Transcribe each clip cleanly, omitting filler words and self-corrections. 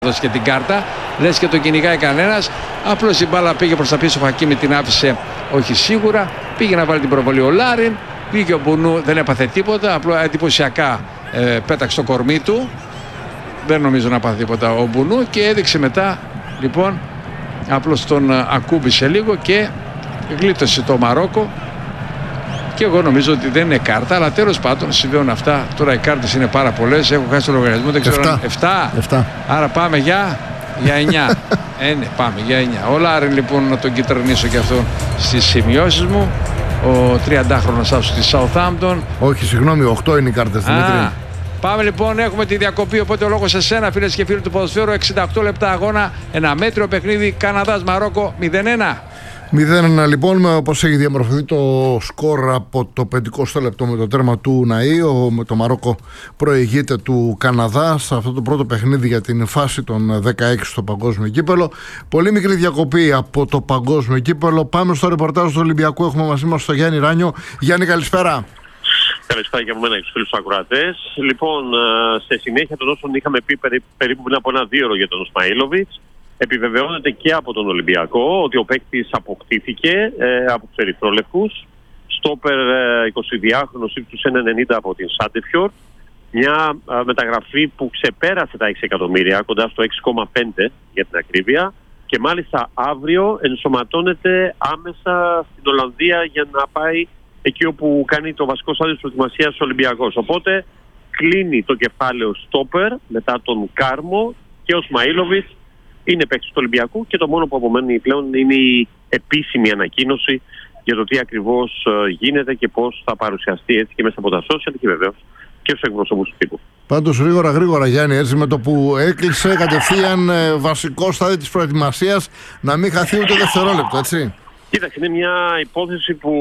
δώσει και την κάρτα. Λες και το κυνηγάει κανένας. Απλώς η μπάλα πήγε προς τα πίσω. Ο Χακίμι την άφησε όχι σίγουρα. Πήγε να βάλει την προβολή ο Λάριν. Πήγε ο Μπουνού, δεν έπαθε τίποτα. Απλώς εντυπωσιακά πέταξε το κορμί του. Δεν νομίζω να πάθει τίποτα ο Μπουνού. Και έδειξε μετά λοιπόν. Απλώς τον ακούμπησε λίγο και γλίτωσε το Μαρόκο. Και εγώ νομίζω ότι δεν είναι κάρτα, αλλά τέλος πάντων συμβαίνουν αυτά. Τώρα οι κάρτες είναι πάρα πολλές. Έχω χάσει το λογαριασμό, δεν ξέρω. 7. Άρα πάμε για 9. Ναι, πάμε για 9. Ο Λάριν λοιπόν να τον κυτρινίσω και αυτόν στις σημειώσεις μου. Ο 30χρονος άσος της Southampton. Όχι, συγγνώμη, 8 είναι οι κάρτες, Δημήτρη. Πάμε λοιπόν, έχουμε τη διακοπή. Οπότε ο λόγος σε σένα, φίλες και φίλοι του ποδοσφαίρου. 68 λεπτά αγώνα. Ένα μέτριο παιχνίδι. Καναδάς-Μαρόκο 0-1. 0-1 λοιπόν, όπως έχει διαμορφωθεί το σκορ από το 50 λεπτό με το τέρμα του Ναΐ. Με το Μαρόκο προηγείται του Καναδά σε αυτό το πρώτο παιχνίδι για την φάση των 16 στο παγκόσμιο κύπελο. Πολύ μικρή διακοπή από το παγκόσμιο κύπελο. Πάμε στο ρεπορτάζ του Ολυμπιακού. Έχουμε μαζί μας τον Γιάννη Ράνιο. Γιάννη, καλησπέρα. Καλησπέρα και από μένα και στους φίλους ακροατές. Λοιπόν, σε συνέχεια των όσων είχαμε πει περίπου πριν από 1-2 ώρο για τον Ισμαήλοβιτς, επιβεβαιώνεται και από τον Ολυμπιακό ότι ο παίκτης αποκτήθηκε από τους ερυθρόλευκους. Στόπερ 22χρονος ύψους 1,90 από την Σάντεφιορντ. Μια μεταγραφή που ξεπέρασε τα 6 εκατομμύρια, κοντά στο 6,5 για την ακρίβεια. Και μάλιστα αύριο ενσωματώνεται άμεσα στην Ολλανδία για να πάει εκεί όπου κάνει το βασικό στάδιο της προετοιμασίας ο Ολυμπιακός. Οπότε κλείνει το κεφάλαιο στόπερ μετά τον Κάρμο και ο Ισμαήλοβιτς είναι παίκτης του Ολυμπιακού και το μόνο που απομένει πλέον είναι η επίσημη ανακοίνωση για το τι ακριβώς γίνεται και πώς θα παρουσιαστεί έτσι και μέσα από τα social και βεβαίως και στους εκπροσώπους του τύπου. Πάντως γρήγορα Γιάννη, έτσι με το που έκλεισε κατευθείαν βασικό στάδιο της προετοιμασίας να μην χαθεί ούτε δευτερόλεπτο, έτσι. Κοίταξε, είναι μια υπόθεση που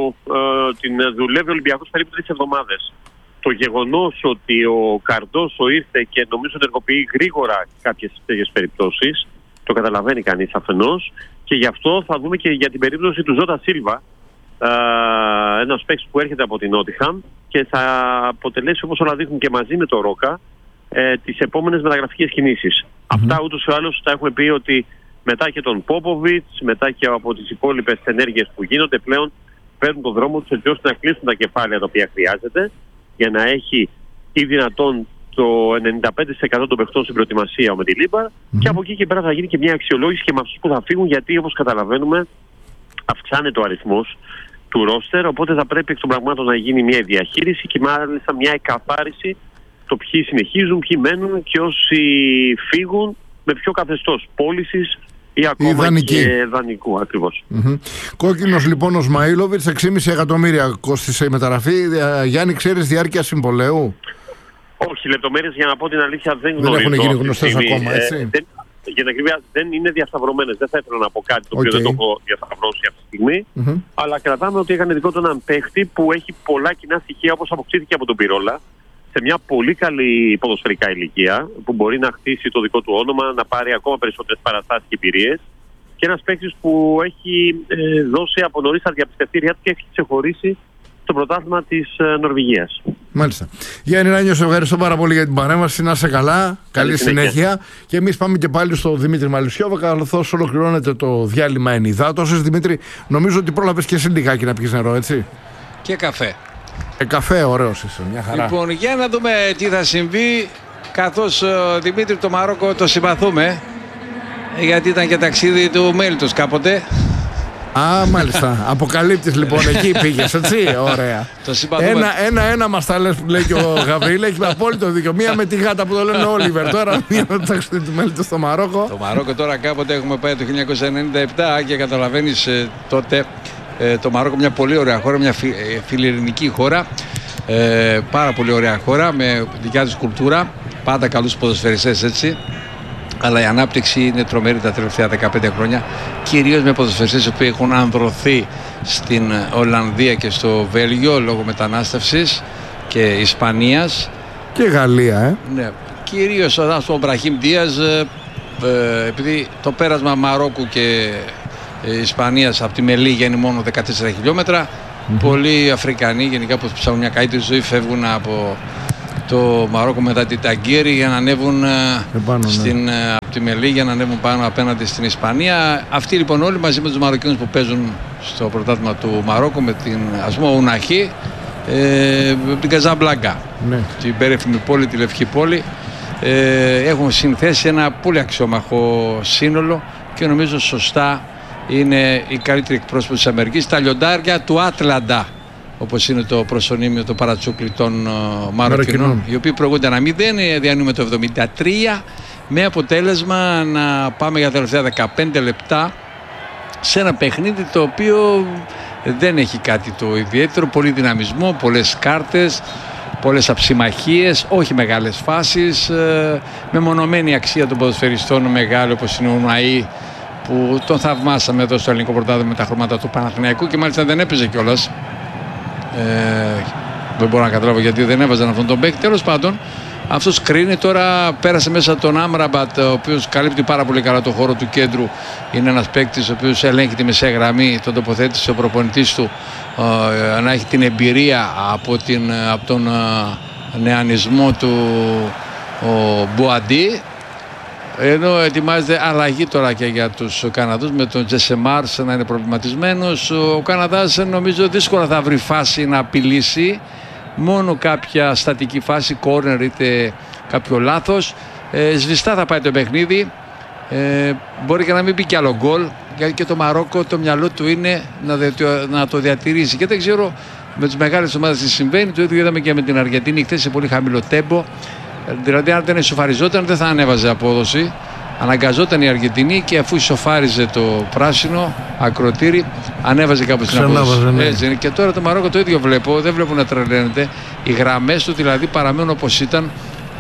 την δουλεύει ο Ολυμπιακός περίπου 3 εβδομάδες. Το γεγονός ότι ο Καρντόσο ήρθε και νομίζω ενεργοποιεί γρήγορα κάποιες τέτοιες περιπτώσεις, το καταλαβαίνει κανείς αφενός, και γι' αυτό θα δούμε και για την περίπτωση του Ζώτα Σίλβα, ένας παίκτης που έρχεται από την Νότιχαμ και θα αποτελέσει, όπως όλα δείχνουν, και μαζί με το Ρόκα τις επόμενες μεταγραφικές κινήσεις. Αυτά ούτως ή άλλως τα έχουμε πει ότι μετά και τον Πόποβιτς, μετά και από τις υπόλοιπες ενέργειες που γίνονται πλέον παίρνουν τον δρόμο τους έτσι ώστε να κλείσουν τα κεφάλαια τα οποία χρειάζεται για να έχει ή δυνατόν το 95% των παιχτών στην προετοιμασία με τη Λίμπαρ και από εκεί και πέρα θα γίνει και μια αξιολόγηση και με αυτούς που θα φύγουν, γιατί όπως καταλαβαίνουμε αυξάνεται ο αριθμός του ρόστερ, οπότε θα πρέπει εκ των πραγμάτων να γίνει μια διαχείριση και μάλιστα μια εκαθάριση το ποιοι συνεχίζουν, ποιοι μένουν και όσοι φύγουν με ποιο καθεστώς πώλησης ή ακόμα και δανεικού ακριβώς. Κόκκινος λοιπόν ο Ισμαήλοβιτς, 6,5 εκατομμύρια κόστησε η μεταγραφή. Γιάννη, ξέρεις διάρκεια συμβολαίου? Όχι, λεπτομέρειες για να πω την αλήθεια δεν γνωρίζω. Δεν έχουν γίνει γνωστές ακόμα, έτσι. Για την ακρίβεια δεν είναι διασταυρωμένες. Δεν θα ήθελα να πω κάτι το οποίο δεν το έχω διασταυρώσει αυτή τη στιγμή. Αλλά κρατάμε ότι έκανε δικό του έναν παίχτη που έχει πολλά κοινά στοιχεία, όπως αποκτήθηκε από τον Πυρόλα, σε μια πολύ καλή ποδοσφαιρικά ηλικία, που μπορεί να χτίσει το δικό του όνομα, να πάρει ακόμα περισσότερες παραστάσεις και εμπειρίες. Και ένας παίκτης που έχει δώσει από νωρίς τα διαπιστευτήριά του και έχει ξεχωρίσει το πρωτάθλημα της Νορβηγίας. Μάλιστα. Γιάννη Ράνιο, σε ευχαριστώ πάρα πολύ για την παρέμβαση. Να είσαι καλά. Καλή συνέχεια. Και εμείς πάμε και πάλι στο Δημήτρη Μαλισσιόβα, καθώς ολοκληρώνεται το διάλειμμα ενυδάτωσης. Δημήτρη, νομίζω ότι πρόλαβες και εσύ λιγάκι να πιεις νερό, έτσι. Και καφέ. Καφέ, ωραίος είσαι, μια χαρά. Λοιπόν, για να δούμε τι θα συμβεί, καθώς Δημήτρη το Μαρόκο το συμπαθούμε, γιατί ήταν και ταξίδι του Μέλιτος κάποτε. Α, μάλιστα. Αποκαλύπτεις λοιπόν, εκεί πήγες, έτσι. Ωραία. Το συμπαθούμε. Ένα μας τα λες που λέει και ο Γαβρίλ, έχει απόλυτο δίκιο. Μία με τη γάτα που το λένε ο Όλιβερ. Τώρα μία με το ταξίδι του Μέλιτος στο Μαρόκο. Το Μαρόκο τώρα κάποτε έχουμε πάει το 1997 και καταλαβαίνεις τότε το Μαρόκο μια πολύ ωραία χώρα, μια φιλιρινική χώρα. Πάρα πολύ ωραία χώρα με δικιά της κουλτούρα. Πάντα καλούς ποδοσφαιριστές, έτσι. Αλλά η ανάπτυξη είναι τρομερή τα τελευταία 15 χρόνια. Κυρίως με ποδοσφαιριστές που έχουν ανδρωθεί στην Ολλανδία και στο Βέλγιο λόγω μετανάστευσης και Ισπανίας. Και Γαλλία, Ναι. Κυρίως ο Μπραχίμ Ντίας, επειδή το πέρασμα Μαρόκου και Ισπανίας από τη Μελίγια είναι μόνο 14 χιλιόμετρα. Πολλοί Αφρικανοί γενικά που ψάχνουν μια καλύτερη ζωή φεύγουν από το Μαρόκο μετά την Ταγκέρι για να ανέβουν στην τη Μελή για να ανέβουν πάνω απέναντι στην Ισπανία. Αυτοί λοιπόν όλοι μαζί με τους Μαροκινούς που παίζουν στο πρωτάθλημα του Μαρόκο με την Ουναχή, την Καζαμπλάνκα, ναι, την περίφημη πόλη, τη Λευκή Πόλη, έχουν συνθέσει ένα πολύ αξιόμαχο σύνολο και νομίζω σωστά είναι η καλύτερη εκπρόσωπη της Αμερικής, τα λιοντάρια του Άτλαντα, όπως είναι το προσωνύμιο, το παρατσούκλι των Μαροκινών, οι οποίοι προηγούνται 1-0, διανύουμε το 73, με αποτέλεσμα να πάμε για τα τελευταία 15 λεπτά σε ένα παιχνίδι το οποίο δεν έχει κάτι το ιδιαίτερο, πολύ δυναμισμό, πολλές κάρτες, πολλές αψιμαχίες, όχι μεγάλες φάσεις, μεμονωμένη αξία των ποδοσφαιριστών μεγάλη όπως είναι ο Νουαΐ, που τον θαυμάσαμε εδώ στο ελληνικό πρωτάθλημα με τα χρώματα του Παναθηναϊκού και μάλιστα δεν έπαιζε κιόλας. Δεν μπορώ να καταλάβω γιατί δεν έβαζαν αυτόν τον παίκτη. Τέλος πάντων, αυτός κρίνει τώρα, πέρασε μέσα τον Άμραμπατ, ο οποίος καλύπτει πάρα πολύ καλά το χώρο του κέντρου. Είναι ένας παίκτης ο οποίος ελέγχει τη μεσαία γραμμή, τον τοποθέτησε ο προπονητής του να έχει την εμπειρία από τον νεανισμό του ο Μπουαντί. Ενώ ετοιμάζεται αλλαγή τώρα και για τους Καναδούς με τον Τζέσε Μάρς να είναι προβληματισμένος. Ο Καναδάς νομίζω δύσκολα θα βρει φάση να απειλήσει. Μόνο κάποια στατική φάση, κόρνερ είτε κάποιο λάθος. Σβηστά θα πάει το παιχνίδι. Μπορεί και να μην μπει κι άλλο γκολ. Γιατί και το Μαρόκο το μυαλό του είναι να το διατηρήσει. Και δεν ξέρω με τις μεγάλες ομάδες τι συμβαίνει. Το ίδιο είδαμε και με την Αργεντινή χθες σε πολύ χαμηλό τέμπο. Δηλαδή αν δεν ισοφαριζόταν δεν θα ανέβαζε απόδοση. Αναγκαζόταν η Αργεντινή και αφού ισοφάριζε το πράσινο ακροτήρι ανέβαζε κάπως την απόδοση. Ναι. Έτσι είναι. Και τώρα το Μαρόκο το ίδιο βλέπω, δεν βλέπω να τρελαίνεται. Οι γραμμές του δηλαδή παραμένουν όπως ήταν.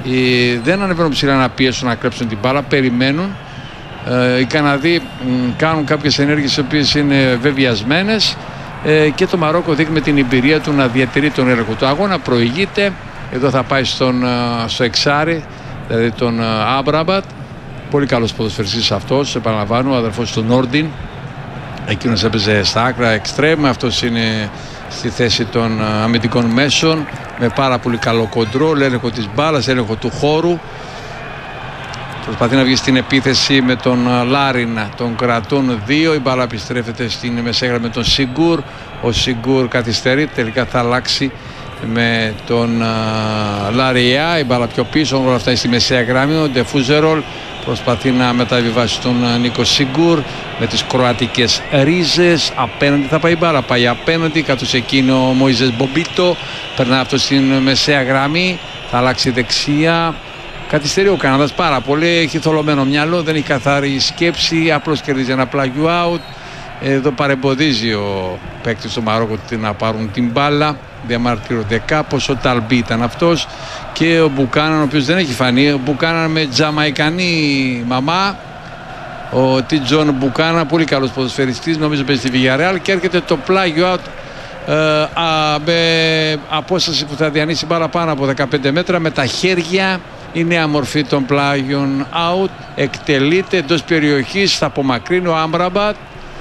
Δεν ανεβαίνουν ψηλά να πιέσουν να κλέψουν την μπάλα, περιμένουν. Οι Καναδοί κάνουν κάποιες ενέργειες οι οποίες είναι βεβαιασμένες και το Μαρόκο δείχνει με την εμπειρία του να διατηρεί τον έλεγχο του αγώνα, προηγείται. Εδώ θα πάει στο εξάρι, δηλαδή τον Άμπραμπατ. Πολύ καλός ποδοσφαιριστής αυτός, επαναλαμβάνω, ο αδερφός του Νόρντιν. Εκείνος έπαιζε στα άκρα εξτρέμ, αυτός είναι στη θέση των αμυντικών μέσων, με πάρα πολύ καλό κοντρόλ, έλεγχο της μπάλας, έλεγχο του χώρου. Προσπαθεί να βγει στην επίθεση με τον Λάρινα, τον κρατούν δύο, η μπάλα επιστρέφεται στην μεσαία με τον Σιγκούρ. Ο Σιγκούρ καθυστερεί, τελικά θα αλλάξει με τον Λαριά, η μπάλα πιο πίσω, όλα αυτά στη μεσαία γραμμή. Ο Ντεφούζερολ προσπαθεί να μεταβιβάσει τον Νίκο Σιγκούρ με τις κροατικές ρίζες. Απέναντι θα πάει η μπάλα, πάει απέναντι, καθώς εκείνο ο Μωίζες Μπομπίτο περνά αυτό στην μεσαία γραμμή, θα αλλάξει δεξιά. Καθυστερεί ο Καναδάς πάρα πολύ, έχει θολωμένο μυαλό, δεν έχει καθαρή σκέψη, απλώς κερδίζει ένα πλάγιο out. Εδώ παρεμποδίζει ο παίκτης του Μαρόκο να πάρουν την μπάλα, διαμαρτύρονται κάπως. Ο Ταλμπί ήταν αυτός και ο Μπουκάναν, ο οποίος δεν έχει φανεί. Ο Μπουκάναν με τζαμαϊκανή μαμά, ο Τιτζον Μπουκάναν, πολύ καλός ποδοσφαιριστής, νομίζω παίζει στη Villarreal, και έρχεται το πλάγιο out με απόσταση που θα διανύσει μπάλα πάνω από 15 μέτρα με τα χέρια. Η νέα μορφή των πλάγιων out εκτελείται εντός περιοχής, θα απομακρύνει ο Άμραμπατ.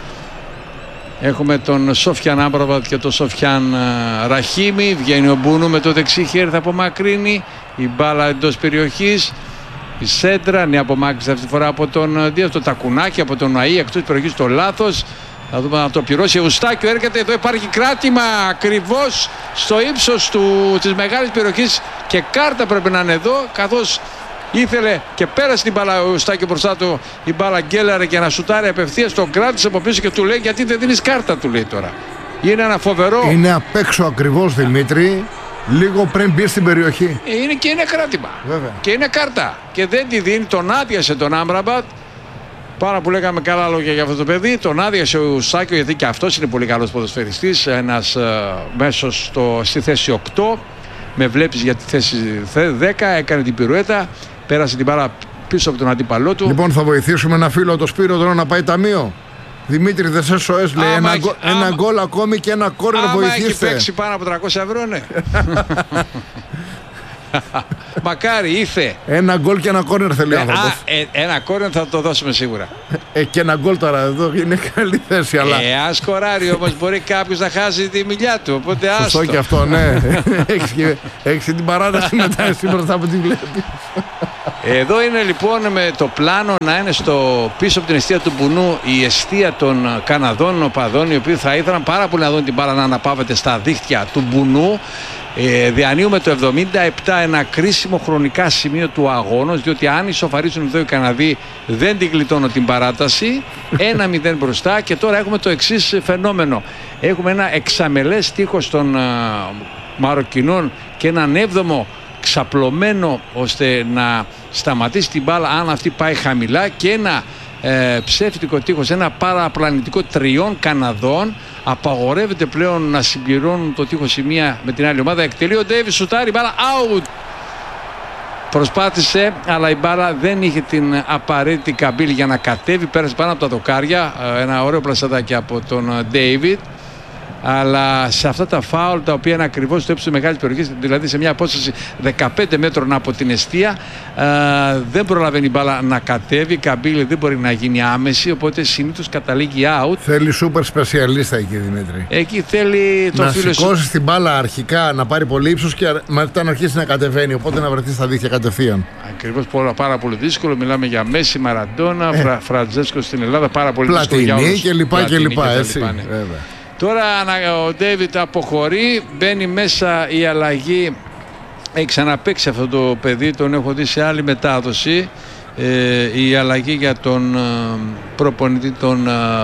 Έχουμε τον Σόφιαν Άμπραμπατ και τον Σόφιαν Ραχίμι. Βγαίνει ο Μπούνου με το δεξί χέρι, θα απομακρύνει η μπάλα εντός περιοχής. Η σέντρα, νέα απομάκρυνση αυτή τη φορά από τον Δίας, το τακουνάκι από τον Νουαΐ εκτός περιοχής, το λάθος. Θα δούμε να το πληρώσει. Εουστάκιο έρχεται, εδώ υπάρχει κράτημα ακριβώς στο ύψος της μεγάλης περιοχής και κάρτα πρέπει να είναι εδώ, καθώς ήθελε και πέρασε την μπάλα ο Εουστάκιο μπροστά του, η μπάλα γκέλαρε και να σουτάρει απευθείας, τον κράτησε από πίσω και του λέει γιατί δεν δίνεις κάρτα, του λέει τώρα. Είναι ένα φοβερό. Είναι απ' έξω ακριβώς, Δημήτρη, λίγο πριν μπει στην περιοχή. Είναι κράτημα. Βέβαια. Και είναι κάρτα. Και δεν τη δίνει, τον άδειασε τον Άμραμπατ. Πάρα που λέγαμε καλά λόγια για αυτό το παιδί. Τον άδειασε ο Εουστάκιο, γιατί και αυτός είναι πολύ καλός ποδοσφαιριστής. Ένας μέσος στη θέση 8. Με βλέπεις για τη θέση 10. Έκανε την πυρουέτα. Πέρασε την μπάλα πίσω από τον αντίπαλό του. Λοιπόν, θα βοηθήσουμε ένα φίλο, το Σπύρο, τώρα να πάει ταμείο. Δημήτρη, δεν σε SOS, λέει. Ένα γκολ ακόμη και ένα κόρνερ, βοηθήστε. Έχει παίξει πάνω από 300 ευρώ, ναι. Μακάρι, ήθε. Ένα γκολ και ένα κόρνερ θέλει ο άνθρωπος. Ένα κόρνερ θα το δώσουμε σίγουρα. Και ένα γκολ τώρα εδώ είναι καλή θέση. Αλλά... αν σκοράρει όμως μπορεί κάποιος να χάσει τη μιλιά του. Οπότε άστο. Σωστό και αυτό, ναι. Έχεις την παράταση μετά εσύ μπροστά από τη βλέπεις. Εδώ είναι λοιπόν με το πλάνο να είναι πίσω από την εστία του Μπουνού η εστία των Καναδών οπαδών, οι οποίοι θα ήθελαν πάρα πολύ να δουν την μπάλα να αναπαύεται στα δίχτυα του Μπουνού. Διανύουμε το 77 ένα κρίσιμο χρονικά σημείο του αγώνος, διότι αν ισοφαρίσουν εδώ οι Καναδοί δεν την γλιτώνω την παράταση. 1-0 μπροστά και τώρα έχουμε το εξής φαινόμενο. Έχουμε ένα εξαμελές τείχος των Μαροκινών και έναν 7ο ξαπλωμένο ώστε να σταματήσει την μπάλα αν αυτή πάει χαμηλά, και ένα ψεύτικο τείχος, ένα παραπλανητικό 3 Καναδών. Απαγορεύεται πλέον να συμπληρώνουν το τείχος η μία με την άλλη ομάδα. Εκτελεί ο Ντέιβις, σουτάρει, μπάλα out. Προσπάθησε, αλλά η μπάλα δεν είχε την απαραίτητη καμπύλη για να κατέβει. Πέρασε πάνω από τα δοκάρια. Ένα ωραίο πλασsadάκι από τον Ντέιβιτ. Αλλά σε αυτά τα φάουλ, τα οποία είναι ακριβώς στο ύψος της μεγάλης περιοχής, δηλαδή σε μια απόσταση 15 μέτρων από την εστία, δεν προλαβαίνει η μπάλα να κατέβει. Η καμπύλη δεν μπορεί να γίνει άμεση, οπότε συνήθως καταλήγει out. Θέλει σούπερ σπεσιαλίστα εκεί, Δημήτρη. Εκεί θέλει το να φίλο σου. σηκώσει την μπάλα αρχικά, να πάρει πολύ ύψος και μετά να αρχίσει να κατεβαίνει. Οπότε να βρεθεί στα δίχτυα κατευθείαν. Ακριβώς, πάρα πολύ δύσκολο. Μιλάμε για Μέση, Μαραντόνα, Φραντζέσκο στην Ελλάδα. Πάρα πολύ δύσκολο. Πλατινί κλπ. Τώρα ο Ντέιβιτ αποχωρεί, μπαίνει μέσα η αλλαγή. Έχει ξαναπαίξει αυτό το παιδί, τον έχω δει σε άλλη μετάδοση. Η αλλαγή για τον προπονητή τον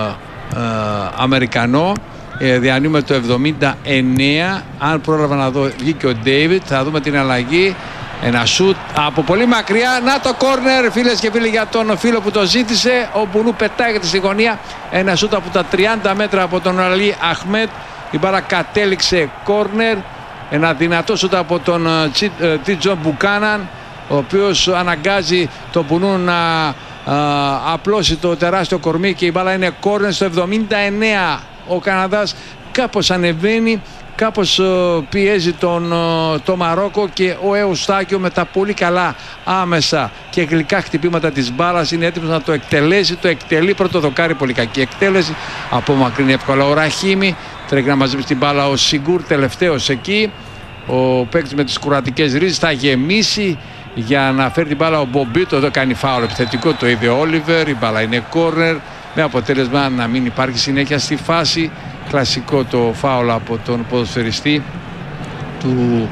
Αμερικανό. Διανύουμε το 79. Αν πρόλαβα να δω, βγήκε ο Ντέιβιτ. Θα δούμε την αλλαγή. Ένα σουτ από πολύ μακριά. Να το κόρνερ, φίλες και φίλοι, για τον φίλο που το ζήτησε. Ο Μπουνού πετάγεται στη γωνία. Ένα σουτ από τα 30 μέτρα από τον Αλή Αχμέτ. Η μπάλα κατέληξε κόρνερ. Ένα δυνατό σουτ από τον Τιτζον Μπουκάναν, ο οποίος αναγκάζει τον Μπουνού να απλώσει το τεράστιο κορμί και η μπάλα είναι κόρνερ στο 79. Ο Καναδάς κάπως ανεβαίνει, κάπως πιέζει το Μαρόκο και ο Εουστάκιο με τα πολύ καλά άμεσα και γλυκά χτυπήματα της μπάλας είναι έτοιμος να το εκτελέσει. Το εκτελεί, πρώτο δοκάρι, πολύ κακή εκτέλεση, απομακρύνει εύκολα ο Ραχίμι, τρέχει να μαζέψει την μπάλα ο Σιγκούρ τελευταίος εκεί. Ο παίκτης με τις κουρατικές ρίζες θα γεμίσει για να φέρει την μπάλα ο Μπομπίτο. Εδώ κάνει φάουλ επιθετικό, το είδε ο Όλιβερ. Η μπάλα είναι κόρνερ με αποτέλεσμα να μην υπάρχει συνέχεια στη φάση. Κλασικό το φάουλ από τον ποδοσφαιριστή του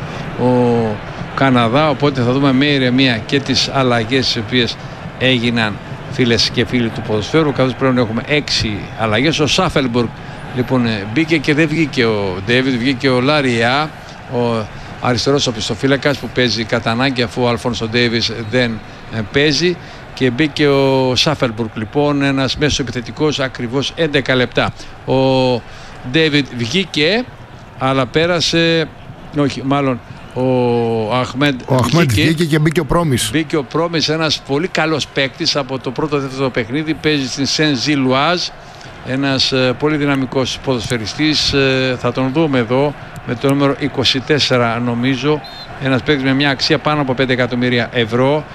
Καναδά. Οπότε θα δούμε με ηρεμία και τις αλλαγές τις οποίες έγιναν, φίλες και φίλοι του ποδοσφαίρου, καθώς πρέπει να έχουμε 6 αλλαγές. Ο Σάφελμπουργκ λοιπόν μπήκε και δεν βγήκε ο Ντέιβιτ, βγήκε ο Λάρια, ο αριστερός οπισθοφύλακας που παίζει κατά ανάγκη αφού ο Αλφόνσο Ντέιβις δεν παίζει, και μπήκε ο Σάφελμπουργκ λοιπόν, ένας μέσος επιθετικός, ακριβώς 11 λεπτά. Ο Ντέιβιτ βγήκε, αλλά πέρασε, όχι μάλλον ο Αχμέντ βγήκε και μπήκε ο Πρόμις. Μπήκε ο Πρόμις, ένας πολύ καλός παίκτης από το πρώτο δεύτερο παιχνίδι, παίζει στην Σεν Ζιλουάζ, ένας πολύ δυναμικός ποδοσφαιριστής, θα τον δούμε εδώ με το νούμερο 24 νομίζω, ένας παίκτης με μια αξία πάνω από 5 εκατομμύρια ευρώ,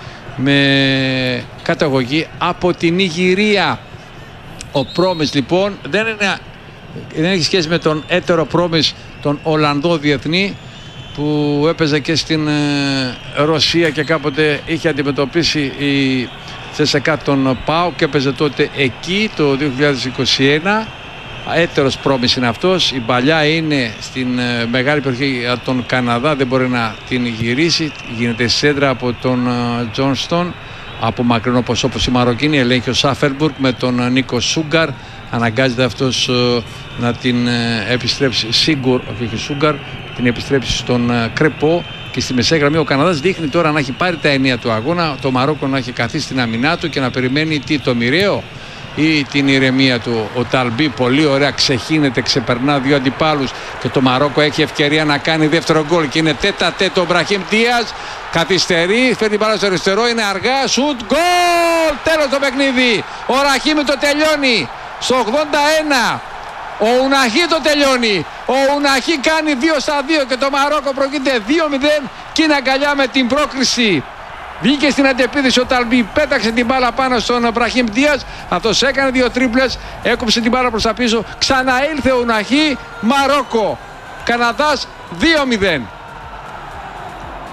με καταγωγή από την Νιγηρία. Ο Πρόμις λοιπόν δεν έχει σχέση με τον έτερο Πρόμις, τον Ολλανδό διεθνή που έπαιζε και στην Ρωσία και κάποτε είχε αντιμετωπίσει η ЦΣΚΑ τον ΠΑΟΚ και έπαιζε τότε εκεί το 2021. Έτερος Πρόμις είναι αυτός. Η παλιά είναι στην μεγάλη περιοχή των Καναδά, δεν μπορεί να την γυρίσει, γίνεται σέντρα από τον Τζόνστον από μακρινό ποσό όπως η Μαροκίνη. Ελέγχει ο Σάφελμπουργκ με τον Νίκο Σούγκαρ, αναγκάζεται αυτός να την επιστρέψει Σίγκουρ, όχι Σούγκαρ, την επιστρέψει στον Κρεπό. Και στη μεσαία γραμμή ο Καναδάς δείχνει τώρα να έχει πάρει τα ενία του αγώνα, το Μαρόκο να έχει καθίσει στην αμυνά του και να περιμένει το μοιραίο ή την ηρεμία του. Ο Ταλμπί πολύ ωραία ξεχύνεται, ξεπερνά δύο αντιπάλους και το Μαρόκο έχει ευκαιρία να κάνει δεύτερο γκολ και είναι τέτα τέτο ο Μπραχίμ Ντίας, καθυστερεί, φέρνει μπάλα στο αριστερό, είναι αργά, σουτ, γκολ, τέλος το παιχνίδι. Ο Ραχίμι το τελειώνει στο 81. Ο Ουναχή το τελειώνει. Ο Ουναχή κάνει 2-2 και το Μαρόκο προηγείται 2-0 και είναι αγκαλιά με την πρόκριση. Βγήκε στην αντεπίθεση ο Ταλμπί, πέταξε την μπάλα πάνω στον Μπραχίμ Ντίας. Αυτός έκανε 2 τρίπλες, έκοψε την μπάλα προς τα πίσω. Ξαναήλθε ο Ουναχή, Μαρόκο. Καναδάς 2-0.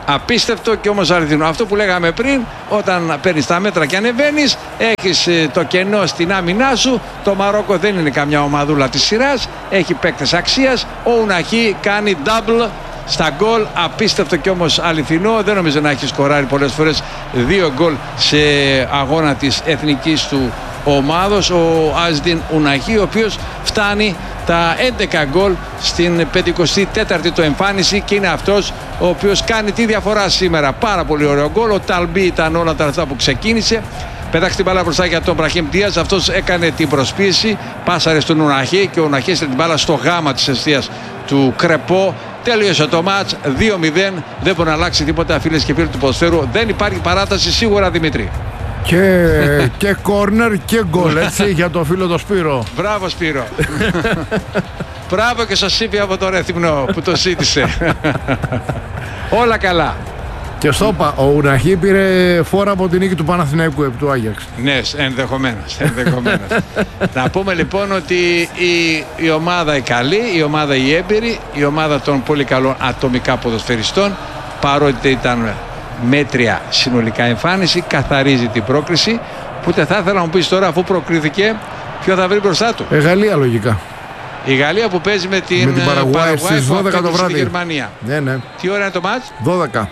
Απίστευτο και όμως αληθινό. Αυτό που λέγαμε πριν, όταν παίρνεις τα μέτρα και ανεβαίνεις, έχεις το κενό στην άμυνά σου. Το Μαρόκο δεν είναι καμιά ομαδούλα της σειράς, έχει παίκτες αξίας. Ο Ουναχή κάνει double στα γκολ, απίστευτο και όμως αληθινό. Δεν νομίζω να έχει σκοράρει πολλές φορές 2 γκολ σε αγώνα της εθνικής του ομάδος ο Αζντίν Ουναχή, ο οποίος φτάνει τα 11 γκολ στην 54η του εμφάνιση και είναι αυτός ο οποίος κάνει τη διαφορά σήμερα. Πάρα πολύ ωραίο γκολ. Ο Ταλμπί ήταν όλα τα λεφτά που ξεκίνησε. Πετάξει την μπάλα μπροστά για τον Μπραχίμ Ντίας. Αυτός έκανε την προσπίση. Πάσαρε στον Ουναχή και ο Ουναχή έστειλε την μπάλα στο γάμα της αιστείας του Κρεπό. Τέλειωσε το μάτς 2-0. Δεν μπορεί να αλλάξει τίποτα, φίλες και φίλοι του ποδοσφαίρου. Δεν υπάρχει παράταση σίγουρα, Δημήτρη. Και κόρνερ και γκολ, έτσι, για το φίλο το Σπύρο. Μπράβο, Σπύρο. Μπράβο και στο Σίπη από το Ρέθυμνο που το ζήτησε. Όλα καλά. Και στόπα, ο Ουναχή πήρε φόρα από την νίκη του Παναθηναϊκού επί του Άγιαξ. Ναι, ενδεχομένως. Να πούμε λοιπόν ότι η ομάδα η καλή, η ομάδα η έμπειρη, η ομάδα των πολύ καλών ατομικά ποδοσφαιριστών, παρότι ήταν μέτρια συνολικά εμφάνιση, καθαρίζει την πρόκριση. Που θα ήθελα να μου πεις τώρα, αφού προκρίθηκε, ποιο θα βρει μπροστά του. Γαλλία λογικά. Η Γαλλία που παίζει με την Παραγουάη στις 12 το βράδυ. Στη Γερμανία. Ναι. Τι ώρα είναι το μάτς? 12.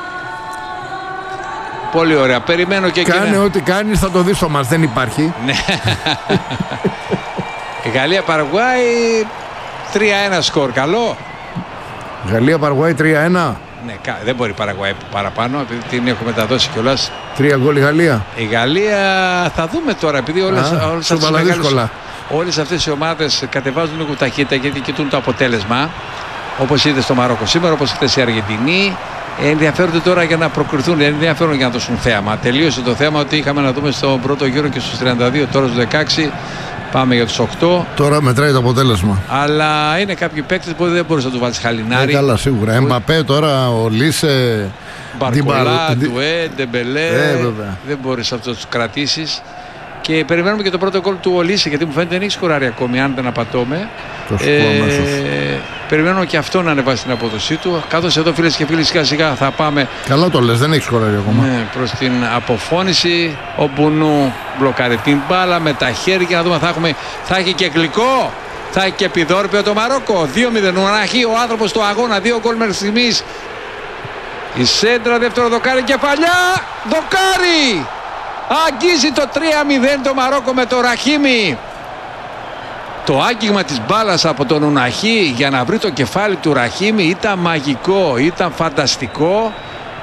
Πολύ ωραία. Περιμένω και εκεί. Κάνε ό,τι κάνεις, θα το δεις στο μάτς. Δεν υπάρχει. Ναι. Η Γαλλία Παραγουάη 3-1 σκορ. Καλό. Γαλλία Παραγουάη 3-1. Ναι, δεν μπορεί η Παραγουάη παραπάνω, επειδή την έχω μεταδώσει κιόλας. 3 γκολ η Γαλλία. Η Γαλλία θα δούμε τώρα, επειδή όλες αυτές οι ομάδες κατεβάζουν λίγο ταχύτητα γιατί κοιτούν το αποτέλεσμα. Όπως είδε στο Μαρόκο σήμερα, όπως χθες η Αργεντινή. Ενδιαφέρονται τώρα για να προκριθούν, δεν ενδιαφέρον για να δώσουν θέαμα. Τελείωσε το θέμα ότι είχαμε να δούμε στον πρώτο γύρο και στους 32, τώρα στους 16. Πάμε για τους 8. Τώρα μετράει το αποτέλεσμα. Αλλά είναι κάποιοι παίκτες που δεν μπορείς να του βάλεις χαλινάρι. Καλά, σίγουρα. Εμπαπέ τώρα, ο Λίσε. Μπαρκολά, Ντουέ, Ντεμπελέ. Δεν μπορείς αυτό να τους κρατήσεις. Και περιμένουμε και το πρώτο γκολ του Ολίσε, γιατί μου φαίνεται δεν έχει σκοράρει ακόμη, αν δεν απατώμε. Περιμένουμε και αυτό να ανεβάσει την απόδοσή του. Καθώς εδώ, φίλες και φίλοι, σιγά σιγά θα πάμε. Καλά το λες, δεν έχει σκοράρει ακόμα. Ναι, προς την αποφώνηση. Ο Μπουνού μπλοκάρει την μπάλα με τα χέρια. Να δούμε, θα έχει και γλυκό. Θα έχει και επιδόρπιο το Μαρόκο. 2-0. Ουναχή, ο άνθρωπος του αγώνα. 2 γκολ μέχρι στιγμής. Η σέντρα, δεύτερο δοκάρι, κεφαλιά. Δοκάρι! Αγγίζει το 3-0 το Μαρόκο με το Ραχίμι. Το άγγιγμα της μπάλας από τον Ουναχή για να βρει το κεφάλι του Ραχίμι ήταν μαγικό, ήταν φανταστικό.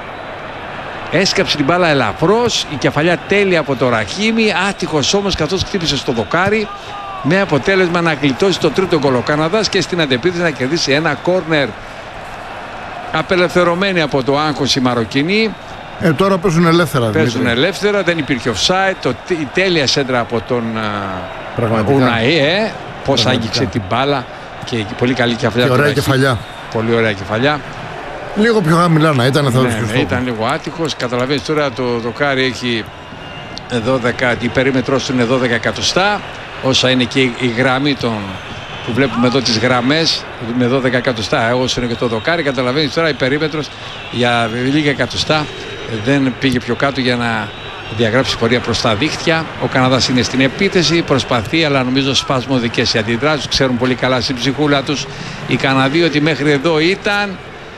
Έσκαψε την μπάλα ελαφρώς, η κεφαλιά τέλεια από το Ραχίμι, άτυχος όμως καθώς χτύπησε στο δοκάρι, με αποτέλεσμα να γλιτώσει το τρίτο γκολ ο Καναδάς και στην αντεπίθεση να κερδίσει ένα κόρνερ. Απελευθερωμένοι από το άγχος οι Μαροκινοί. Τώρα παίζουν ελεύθερα. Παίζουν ελεύθερα, δεν υπήρχε offside. Η τέλεια σέντρα από τον Ουναχή. Πώς άγγιξε την μπάλα και πολύ καλή κεφαλιά. Και ωραία κεφαλιά. Πολύ ωραία κεφαλιά. Λίγο πιο χαμηλά να ήταν, θα βρίσκει. Ναι, ήταν λίγο άτυχος. Καταλαβαίνεις τώρα το δοκάρι έχει 12, η περίμετρος του είναι 12 εκατοστά. Όσα είναι και η γραμμή που βλέπουμε εδώ τις γραμμές με 12 εκατοστά. Όσο είναι και το δοκάρι, καταλαβαίνεις τώρα η περίμετρος για λίγα εκατοστά. Δεν πήγε πιο κάτω για να διαγράψει πορεία προς τα δίχτυα. Ο Καναδάς είναι στην επίθεση, προσπαθεί, αλλά νομίζω σπασμωδικές οι αντιδράσεις. Ξέρουν πολύ καλά στην ψυχούλα τους οι Καναδοί ότι μέχρι εδώ ήταν.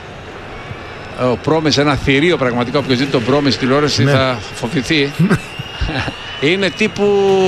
Ο Πρόμες, ένα θηρίο πραγματικά. Όποιος δει τον Πρόμες στη τηλεόραση θα φοβηθεί. Είναι τύπου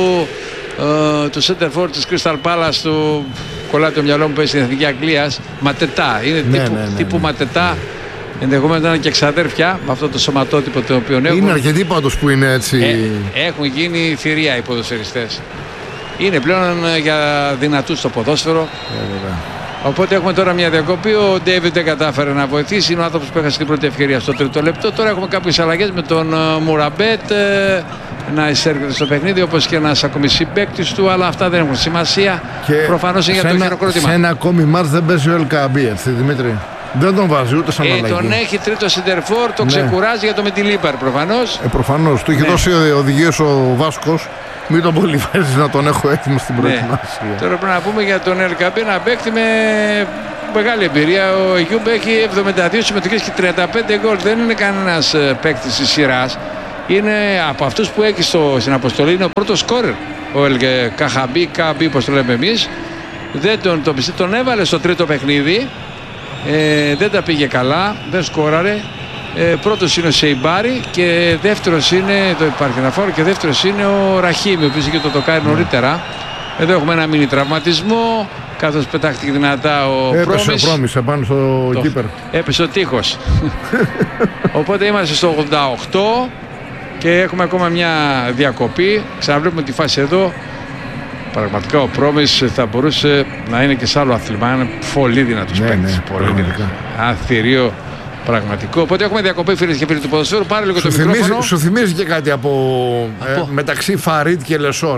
το center for της Crystal Palace, του κολλάει το μυαλό μου, παίζει στην Εθνική Αγγλίας. Ματετά, είναι τύπου Ματετά. Ενδεχομένως να είναι και εξαδέρφια με αυτό το σωματότυπο το οποίο έχουν. Είναι αρκετοί πάντως που είναι έτσι. Έχουν γίνει θηρία οι ποδοσφαιριστές. Είναι πλέον για δυνατούς στο ποδόσφαιρο. Οπότε έχουμε τώρα μια διακοπή. Ο Ντέιβιντ δεν κατάφερε να βοηθήσει. Είναι ο άνθρωπος που έχασε την πρώτη ευκαιρία στο τρίτο λεπτό. Τώρα έχουμε κάποιες αλλαγές με τον Μουραμπέτ να εισέρχεται στο παιχνίδι, όπως και ένας ακόμη συμπαίκτης του. Αλλά αυτά δεν έχουν σημασία. Προφανώς είναι για το χειροκρότημα. Σε ένα ακόμη μάτς δεν παίζει ο Ελκαμπή, έτσι Δημήτρη. Δεν τον βάζει ούτε σαν αλλαγή. Τον έχει τρίτο σεντερφόρ, το ξεκουράζει για το Μεντιλίπαρ προφανώς. Προφανώς. Του έχει δώσει οδηγίες ο Βάσκος. Μην τον πολύ βάζεις να τον έχω έτοιμο στην προετοιμασία. Τώρα πρέπει να πούμε για τον Ελκαμπή, ένα παίκτη με μεγάλη εμπειρία. Ο Γιούμπ έχει 72 συμμετοχές και 35 γκολ. Δεν είναι κανένας παίκτης της σειράς. Είναι από αυτούς που έχει στην αποστολή, είναι ο πρώτος σκόρερ. Ο Καχαμπή, όπως το λέμε εμείς. Δεν τον έβαλε στο τρίτο παιχνίδι. Δεν τα πήγε καλά, δεν σκόραρε. Πρώτος είναι ο Σεϊμπάρη και δεύτερος είναι, εδώ υπάρχει ένα φόρο, και δεύτερος είναι ο Ραχίμι, ο οποίος είχε το δοκάρι νωρίτερα. Εδώ έχουμε ένα μίνι τραυματισμό, καθώς πετάχτηκε δυνατά ο Πρόμης. Έπεσε ο Πρόμης επάνω στο κύπερ. Έπεσε ο τείχος. Οπότε είμαστε στο 88 και έχουμε ακόμα μια διακοπή. Ξαναβλέπουμε τη φάση εδώ. Πραγματικά ο Πρόμης θα μπορούσε να είναι και σε άλλο άθλημα. Είναι πολύ δυνατός παίκτης. Πολύ δυνατός. Αθυρίο πραγματικό. Οπότε έχουμε διακοπή, φίλες και φίλοι του ποδοσφαίρου. Πάρε λίγο το μικρόφωνο. Σου θυμίζει και κάτι από μεταξύ Φαρίτ και Λεσόρ,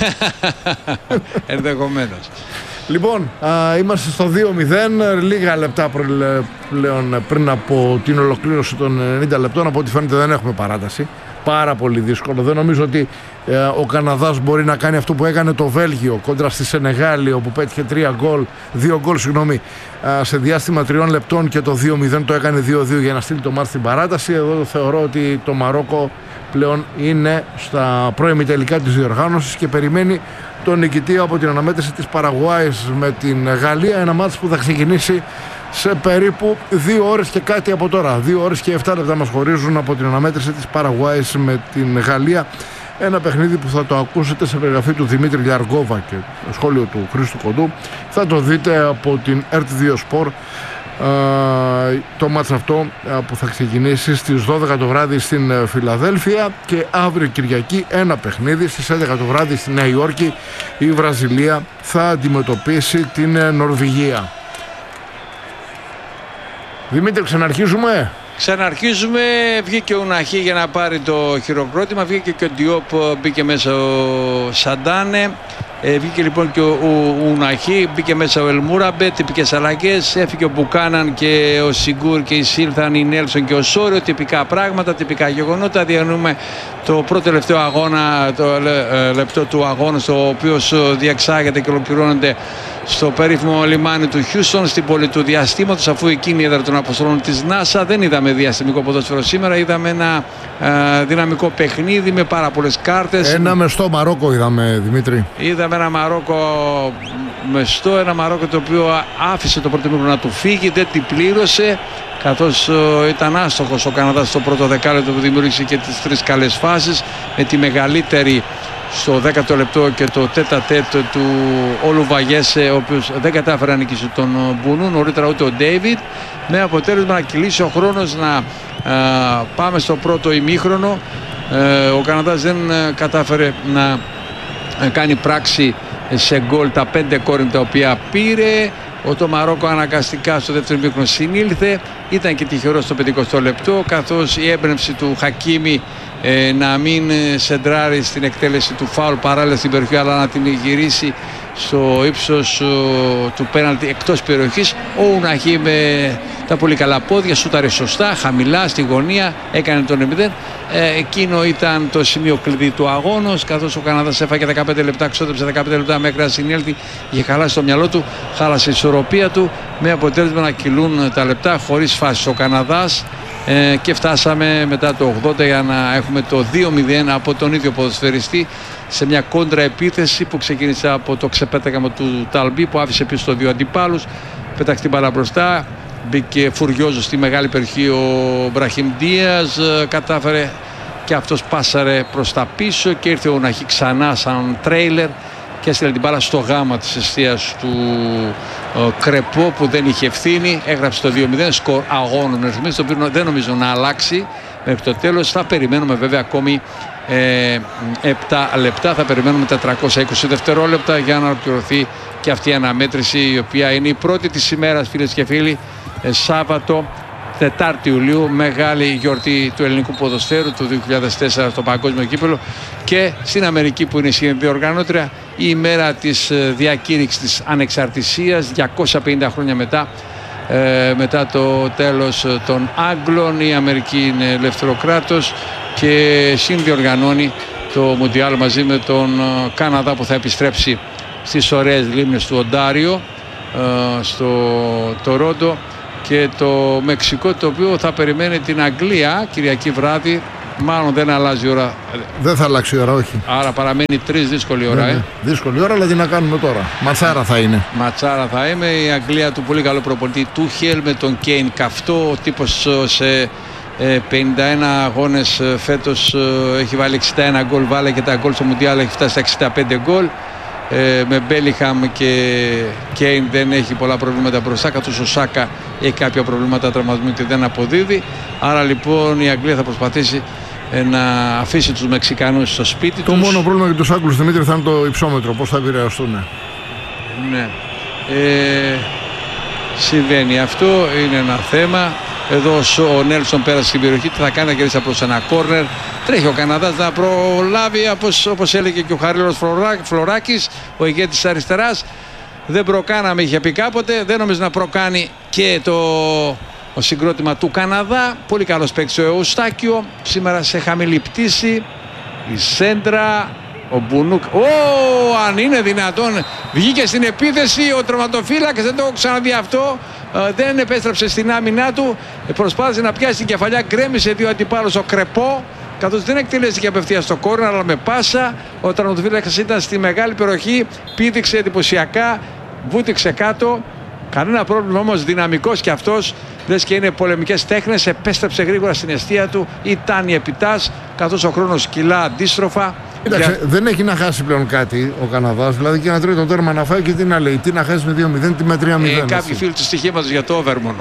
ενδεχομένως. Λοιπόν, είμαστε στο 2-0, λίγα λεπτά πλέον πριν από την ολοκλήρωση των 90 λεπτών. Από ό,τι φαίνεται δεν έχουμε παράταση. Πάρα πολύ δύσκολο. Δεν νομίζω ότι ο Καναδάς μπορεί να κάνει αυτό που έκανε το Βέλγιο κόντρα στη Σενεγάλη, όπου πέτυχε 2 γκολ σε διάστημα 3 λεπτών και το 2-0 το έκανε 2-2 για να στείλει το μάτς στην παράταση. Εδώ θεωρώ ότι το Μαρόκο πλέον είναι στα προημιτελικά της διοργάνωσης και περιμένει τον νικητή από την αναμέτρηση της Παραγουάης με την Γαλλία. Ένα μάτς που θα ξεκινήσει σε περίπου 2 ώρες και κάτι από τώρα. 2 ώρες και 7 λεπτά μας χωρίζουν από την αναμέτρηση της Παραγουάης με την Γαλλία. Ένα παιχνίδι που θα το ακούσετε σε περιγραφή του Δημήτρη Λιαργόβα και το σχόλιο του Χρήστου Κοντού. Θα το δείτε από την RT2 Sport. Το μάτς αυτό που θα ξεκινήσει στις 12 το βράδυ στην Φιλαδέλφια και αύριο Κυριακή ένα παιχνίδι στις 11 το βράδυ στη Νέα Υόρκη. Η Βραζιλία θα αντιμετωπίσει την Νορβηγία. Δημήτρη, ξαναρχίζουμε. Ξαναρχίζουμε. Βγήκε ο Ουναχή για να πάρει το χειροκρότημα. Βγήκε και ο Ντιόπ, μπήκε μέσα ο Σαντάνε. Βγήκε λοιπόν και ο Ουναχή, μπήκε μέσα ο Ελμούραμπε, τυπικές αλλαγές. Έφυγε ο Μπουκάναν και ο Σιγκούρ και εισήλθαν οι Νέλσον και ο Σόριο. Τυπικά πράγματα, τυπικά γεγονότα. Διανύουμε το πρώτο τελευταίο αγώνα, το λεπτό του αγώνα, στο οποίο διεξάγεται και ολοκληρώνεται στο περίφημο λιμάνι του Χιούστον, στην πόλη του διαστήματος, αφού εκείνη η έδρα των αποστολών της NASA. Δεν είδαμε διαστημικό ποδόσφαιρο σήμερα, είδαμε ένα δυναμικό παιχνίδι με πάρα πολλές κάρτες. Ένα μεστό Μαρόκο είδαμε, Δημήτρη. Είδαμε ένα Μαρόκο μεστό, ένα Μαρόκο το οποίο άφησε το πρώτο μήχρονο να του φύγει, δεν την πλήρωσε, καθώς ήταν άστοχος ο Καναδάς στο πρώτο δεκάλεπτο που δημιούργησε και τις 3 καλές φάσεις, με τη μεγαλύτερη στο 10ο λεπτό και το τέτα-τέτο του Όλου Βαγέσε, ο οποίος δεν κατάφερε να νικήσει τον Μπουνού, νωρίτερα ούτε ο Ντέιβιτ, με αποτέλεσμα να κυλήσει ο χρόνος να πάμε στο πρώτο ημίχρονο. Ο Καναδάς δεν κατάφερε να κάνει πράξη σε γκολ τα 5 κόρνερ τα οποία πήρε. Το Μαρόκο αναγκαστικά στο δεύτερο ημίχρονο συνήλθε. Ήταν και τυχερό στο 50ο λεπτό, καθώς η έμπνευση του Χακίμι να μην σεντράρει στην εκτέλεση του φάουλ παράλληλα στην περιοχή, αλλά να την γυρίσει στο ύψος του πέναλτι εκτός περιοχής. Ο Ουναχή με τα πολύ καλά πόδια σούταρε σωστά, χαμηλά στη γωνία, έκανε τον 0. Εκείνο ήταν το σημείο κλειδί του αγώνος, καθώς ο Καναδάς έφαγε 15 λεπτά, ξόδεψε 15 λεπτά μέχρι να συνέλθει, είχε χαλάσει το μυαλό του, χάλασε η ισορροπία του, με αποτέλεσμα να κυλούν τα λεπτά χωρίς φάσεις ο Καναδάς. Και φτάσαμε μετά το 80 για να έχουμε το 2-0 από τον ίδιο ποδοσφαιριστή, σε μια κόντρα επίθεση που ξεκίνησε από το ξεπέταγμα του Ταλμπί, που άφησε πίσω το 2 αντιπάλους, πέταξε την μπάλα μπροστά, μπήκε φουριόζο στη μεγάλη περιοχή ο Μπραχίμ Ντίας, κατάφερε και αυτός πάσαρε προς τα πίσω και ήρθε ο Ουναχή ξανά σαν τρέιλερ και έστειλε την μπάλα στο γάμα της εστίας του Κρεπό, που δεν είχε ευθύνη. Έγραψε το 2-0, σκορ αγώνων ρυθμίσεις, το οποίο δεν νομίζω να αλλάξει μέχρι το τέλος. Θα περιμένουμε βέβαια ακόμη 7 λεπτά, θα περιμένουμε 420 δευτερόλεπτα για να ολοκληρωθεί και αυτή η αναμέτρηση, η οποία είναι η πρώτη της ημέρας, φίλες και φίλοι. Σάββατο 4 Ιουλίου, μεγάλη γιορτή του ελληνικού ποδοσφαίρου του 2004 στο παγκόσμιο κύπελλο, και στην Αμερική, που είναι η συνδιοργανώτρια, η ημέρα της διακήρυξης της ανεξαρτησίας 250 χρόνια μετά μετά το τέλος των Άγγλων. Η Αμερική είναι ελεύθερο κράτος και συνδιοργανώνει το Μουντιάλ μαζί με τον Καναδά, που θα επιστρέψει στις ωραίες λίμνες του Οντάριο, στο Τορόντο, και το Μεξικό, το οποίο θα περιμένει την Αγγλία Κυριακή βράδυ. Μάλλον δεν αλλάζει η ώρα. Δεν θα αλλάξει η ώρα, όχι. Άρα παραμένει 3 δύσκολη ώρα. Ναι. Δύσκολη ώρα, αλλά τι να κάνουμε τώρα. Ματσάρα θα είναι. Ματσάρα θα είναι. Η Αγγλία του πολύ καλό προπονητή Τούχελ, με τον Κέιν καυτό. Ο τύπος σε 51 αγώνες φέτος έχει βάλει 61 γκολ. Βάλε και τα γκολ στο Μουντιάλ, έχει φτάσει στα 65 γκολ. Με Μπέλιχαμ και Κέιν δεν έχει πολλά προβλήματα μπροστά, καθώς ο Σάκα έχει κάποια προβλήματα τραυματισμού και δεν αποδίδει. Άρα λοιπόν η Αγγλία θα προσπαθήσει να αφήσει τους Μεξικανούς στο σπίτι τους. Το μόνο πρόβλημα για τους Άγγλους, Δημήτρη, θα είναι το υψόμετρο, πώς θα επηρεαστούν. Ναι, συμβαίνει αυτό, είναι ένα θέμα. Εδώ ο Νέλσον πέρασε στην περιοχή, τι θα κάνει, θα γυρίσει απλώς ένα κόρνερ. Τρέχει ο Καναδάς να προλάβει, όπως έλεγε και ο Χαρίλος Φλωράκης, ο ηγέτης της αριστεράς. Δεν προκάναμε, είχε πει κάποτε, δεν νομίζω να προκάνει και ο συγκρότημα του Καναδά. Πολύ καλός παίκτης ο Εουστάκιο, σήμερα σε χαμηλή πτήση. Η σέντρα, ο Μπουνούκ, αν είναι δυνατόν, βγήκε στην επίθεση ο τερματοφύλακας, δεν το έχω ξαναδεί αυτό. Δεν επέστρεψε στην άμυνά του, προσπάθησε να πιάσει την κεφαλιά, γκρέμισε 2 αντιπάλους ο Κρεπό, καθώς δεν εκτελέστηκε απευθείας στο κόρνερ, αλλά με πάσα. Ο τερματοφύλακας ήταν στη μεγάλη περιοχή, πήδηξε εντυπωσιακά, βούτυξε κάτω. Κανένα πρόβλημα όμως, δυναμικός κι αυτός, λες και είναι πολεμικές τέχνες. Επέστρεψε γρήγορα στην αιστεία του, ήταν η επιτάς, καθώς ο χρόνος κυλά αντίστροφα. Κοίταξε, δεν έχει να χάσει πλέον κάτι ο Καναδάς. Δηλαδή και ένα τρίτο τέρμα να φάει και τι να λέει. Τι να χάσει με 2-0, τι με 3-0. Κάποιοι φίλοι του στοιχήματος για το over μόνο.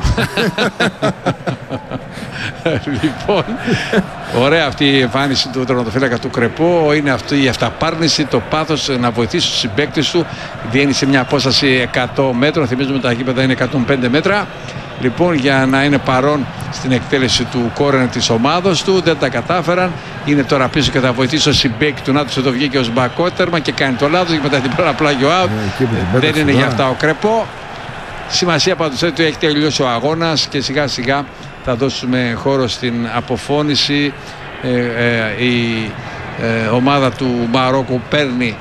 Λοιπόν, ωραία αυτή η εμφάνιση του τερματοφύλακα του Κρεπό. Είναι αυτή η αυταπάρνηση, το πάθος να βοηθήσει τους συμπαίκτες του. Βγαίνει σε μια απόσταση 100 μέτρων. Θυμίζουμε τα γήπεδα είναι 105 μέτρα. Λοιπόν, για να είναι παρόν στην εκτέλεση του κόρνερ της ομάδος του, δεν τα κατάφεραν. Είναι τώρα πίσω και θα βοηθήσει ο συμπέκτη του. Νάτος, εδώ βγήκε ως μπακότερμα και κάνει το λάθος και μετά την πλάνα πλάγιο out. Δεν είναι για αυτά ο Κρεπό. Σημασία πάντως ότι έχει τελειώσει ο αγώνας και σιγά σιγά θα δώσουμε χώρο στην αποφώνηση. Η ομάδα του Μαρόκου παίρνει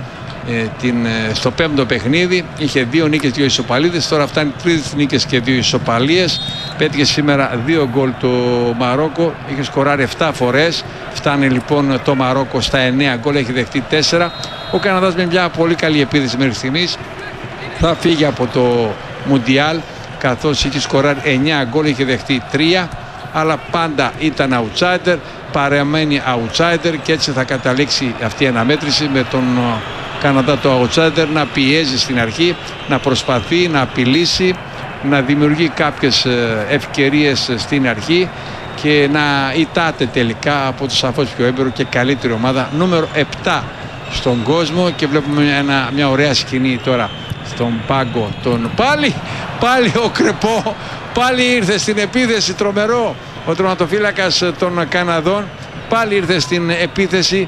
στο 5ο παιχνίδι. Είχε 2 νίκες, 2 ισοπαλίδες. Τώρα φτάνει 3 νίκες και 2 ισοπαλίες. Πέτυχε σήμερα 2 γκολ το Μαρόκο. Είχε σκοράρει 7 φορές. Φτάνει λοιπόν το Μαρόκο στα 9 γκολ. Έχει δεχτεί 4. Ο Καναδάς με μια πολύ καλή επίδεση μέχρι στιγμής θα φύγει από το Μουντιάλ, καθώς είχε σκοράρει 9 γκολ. Είχε δεχτεί 3. Αλλά πάντα ήταν outsider. Παραμένει outsider και έτσι θα καταλήξει αυτή η αναμέτρηση με τον Καναδά το outsider να πιέζει στην αρχή, να προσπαθεί να απειλήσει, να δημιουργεί κάποιες ευκαιρίες στην αρχή και να ητάται τελικά από το σαφώς πιο έμπειρο και καλύτερη ομάδα, νούμερο 7 στον κόσμο. Και βλέπουμε μια ωραία σκηνή τώρα στον πάγκο. Πάλι ο Κρεπό, πάλι ήρθε στην επίθεση, τρομερό. Ο τερματοφύλακας των Καναδών πάλι ήρθε στην επίθεση.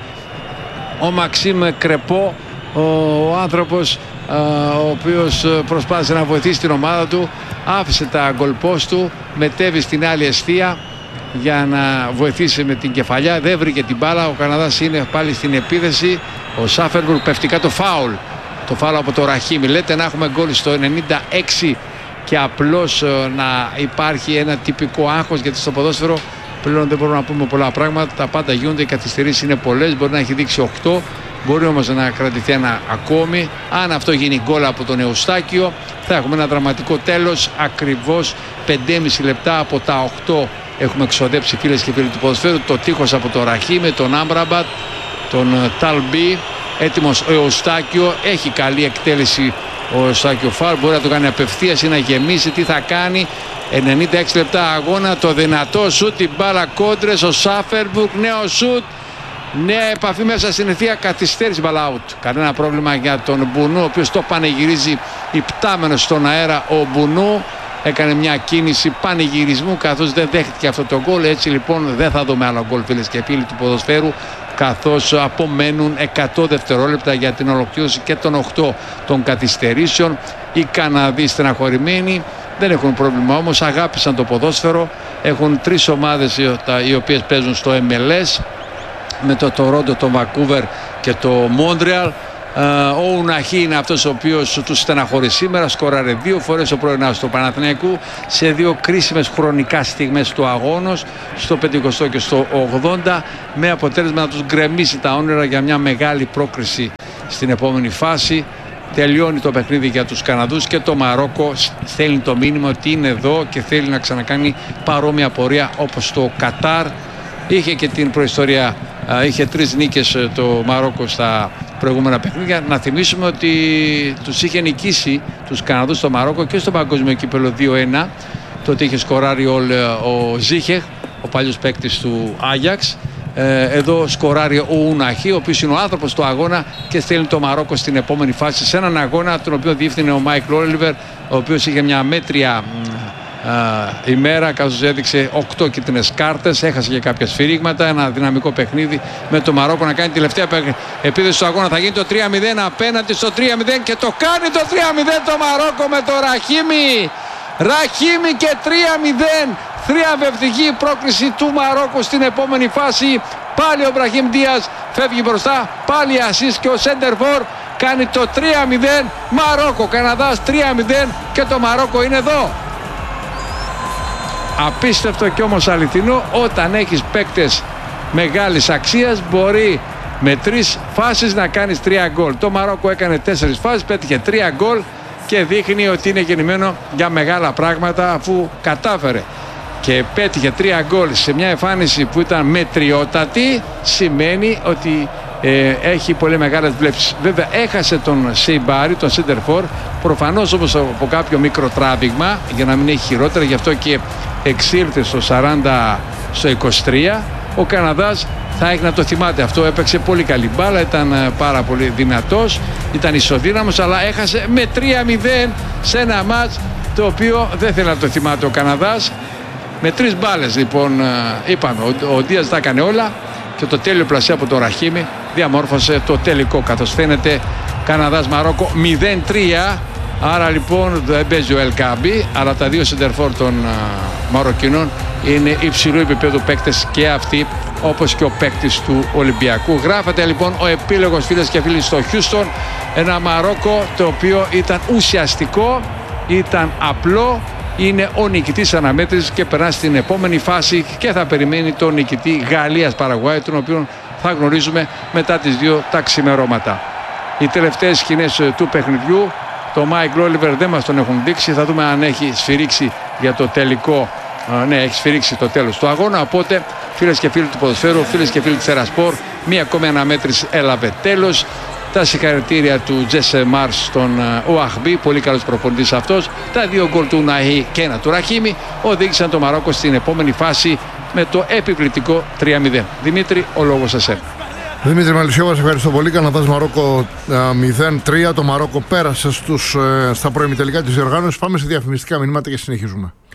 Ο Μαξίμ Κρεπό, ο άνθρωπος ο οποίος προσπάθησε να βοηθήσει την ομάδα του, άφησε τα γκολπόστ του, μετέβη στην άλλη εστία για να βοηθήσει με την κεφαλιά, δεν βρήκε την μπάλα. Ο Καναδάς είναι πάλι στην επίθεση. Ο Σάφερμπουργκ πέφτει κάτω, φάουλ. Το φάουλ από το Ραχίμι. Λέτε να έχουμε γκολ στο 96 και απλώς να υπάρχει ένα τυπικό άγχος, γιατί στο ποδόσφαιρο πλέον δεν μπορούμε να πούμε πολλά πράγματα. Τα πάντα γίνονται, οι καθυστερήσεις είναι πολλές. Μπορεί να έχει δείξει 8, μπορεί όμως να κρατηθεί ένα ακόμη. Αν αυτό γίνει γκολ από τον Εουστάκιο, θα έχουμε ένα δραματικό τέλος. Ακριβώς 5,5 λεπτά από τα 8 έχουμε εξοδέψει, φίλες και φίλοι του ποδοσφαίρου. Το τείχος από τον Ραχίμι, τον Άμπραμπατ, τον Ταλμπί. Έτοιμος ο Εουστάκιο, έχει καλή εκτέλεση ο Εουστάκιο φάουλ, μπορεί να το κάνει απευθείας ή να γεμίσει. Τι θα κάνει? 96 λεπτά αγώνα, το δυνατό σουτ, την μπάλα κόντρες, ο Σάφερμπουργκ, νέο σουτ, νέα επαφή μέσα στην ευθεία, καθυστέρηση, μπάλα out. Κανένα πρόβλημα για τον Μπουνού, ο οποίος το πανηγυρίζει υπτάμενος στον αέρα. Ο Μπουνού έκανε μια κίνηση πανηγυρισμού, καθώς δεν δέχτηκε αυτό το γκολ. Έτσι λοιπόν δεν θα δούμε άλλο γκολ, φίλες και φίλοι του ποδοσφαίρου, καθώς απομένουν 100 δευτερόλεπτα για την ολοκλήρωση και των 8 των καθυστερήσεων. Οι Καναδοί στεναχωρημένοι, δεν έχουν πρόβλημα, όμως αγάπησαν το ποδόσφαιρο. Έχουν 3 ομάδες οι οποίες παίζουν στο MLS, με το Τορόντο, το Βανκούβερ και το Μόντρεαλ. Ο Ουναχή είναι αυτός ο οποίος τους στεναχωρεί σήμερα. Σκόραρε 2 φορές ο πρωινάς του Παναθηναϊκού σε 2 κρίσιμες χρονικά στιγμές του αγώνος, στο 50 και στο 80, με αποτέλεσμα να τους γκρεμίσει τα όνειρα για μια μεγάλη πρόκριση στην επόμενη φάση. Τελειώνει το παιχνίδι για τους Καναδούς και το Μαρόκο στέλνει το μήνυμα ότι είναι εδώ και θέλει να ξανακάνει παρόμοια πορεία όπως το Κατάρ. Είχε και την προϊστορία, είχε 3 νίκες το Μαρόκο στα προηγούμενα παιχνίδια. Να θυμίσουμε ότι τους είχε νικήσει τους Καναδούς στο Μαρόκο και στο παγκόσμιο κύπελλο 2-1. Τότε είχε σκοράρει ο Ζίχεχ, ο παλιός παίκτης του Άγιαξ. Εδώ σκοράρει ο Ουναχή, ο οποίος είναι ο άνθρωπος του αγώνα και στέλνει το Μαρόκο στην επόμενη φάση, σε έναν αγώνα τον οποίο διεύθυνε ο Μάικλ Όλιβερ, ο οποίος είχε μια μέτρια ημέρα, καθώς έδειξε 8 κίτρινες κάρτες, έχασε και κάποια σφυρίγματα. Ένα δυναμικό παιχνίδι με το Μαρόκο να κάνει τη τελευταία επίδεση στο αγώνα. Θα γίνει το 3-0 απέναντι στο 3-0 και το κάνει το 3-0 το Μαρόκο με το Ραχίμι και 3-0. Θριαμβευτική πρόκριση του Μαρόκου στην επόμενη φάση. Πάλι ο Μπραχίμ Ντίας φεύγει μπροστά, πάλι ασίστ και ο Σέντερφορ κάνει το 3-0. Μαρόκο, Καναδάς 3-0 και το Μαρόκο είναι εδώ. Απίστευτο και όμως αληθινό, όταν έχεις παίκτες μεγάλης αξίας μπορεί με 3 φάσεις να κάνεις 3 γκολ. Το Μαρόκο έκανε 4 φάσεις, πέτυχε 3 γκολ και δείχνει ότι είναι γεννημένο για μεγάλα πράγματα, αφού κατάφερε και πέτυχε 3 γκολ σε μια εμφάνιση που ήταν μετριότατη. Σημαίνει ότι έχει πολύ μεγάλες βλέψεις. Βέβαια έχασε τον Σεϊμπάρι, τον Σέντερφορ, προφανώς όμως από κάποιο μικρό τράβηγμα για να μην έχει χειρότερα, γι' αυτό και εξήλθε στο 40 στο 23. Ο Καναδάς θα έχει να το θυμάται αυτό, έπαιξε πολύ καλή μπάλα, ήταν πάρα πολύ δυνατός, ήταν ισοδύναμος, αλλά έχασε με 3-0 σε ένα μάτς το οποίο δεν θέλει να το θυμάται ο Καναδάς. Με 3 μπάλες λοιπόν, είπαμε, ο Ντίας τα έκανε όλα και το τέλειο πλασέ από το Ραχίμι διαμόρφωσε το τελικό, καθώς φαίνεται Καναδάς Μαρόκο 0-3. Άρα λοιπόν δεν παίζει ο Ελκάμπι, αλλά τα 2 σεντερφόρ των Μαροκινών είναι υψηλού επίπεδου παίκτες και αυτοί, όπως και ο παίκτης του Ολυμπιακού. Γράφεται λοιπόν ο επίλογος, φίλες και φίλοι, στο Χιούστον. Ένα Μαρόκο το οποίο ήταν ουσιαστικό, ήταν απλό, είναι ο νικητής αναμέτρησης και περνά στην επόμενη φάση και θα περιμένει τον νικητή Γαλλίας-Παραγουάη, τον οποίο θα γνωρίζουμε μετά τις 2 τα ξημερώματα. Οι τελευταίες σκηνές του παιχνιδιού, το Μάικλ Όλιβερ δεν μας τον έχουν δείξει, θα δούμε αν έχει σφυρίξει για το τελικό. Ναι, έχει σφυρίξει το τέλος του αγώνα. Οπότε, φίλες και φίλοι του ποδοσφαίρου, φίλες και φίλοι της Ερασπορ, μία ακόμη αναμέτρηση έλαβε τέλος. Τα συγχαρητήρια του Τζέσε Μάρς στον Ουαχμπί, πολύ καλός προπονητής αυτός. Τα 2 γκολ του Ναΐ και 1 του Ραχίμι οδήγησαν το Μαρόκο στην επόμενη φάση με το επιπληκτικό 3-0. Δημήτρη, ο λόγος σε σένα. Δημήτρη Μαλισσιώβα, σε ευχαριστώ πολύ. Καναδάς Μαρόκο 0-3. Το Μαρόκο πέρασε στα προημιτελικά της διοργάνωσης. Πάμε σε διαφημιστικά μηνύματα και συνεχίζουμε.